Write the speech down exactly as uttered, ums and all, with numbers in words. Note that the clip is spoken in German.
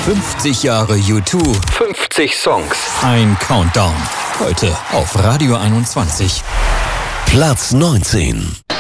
fünfzig Jahre U zwei, fünfzig Songs, ein Countdown. Heute auf Radio einundzwanzig. Platz neunzehn.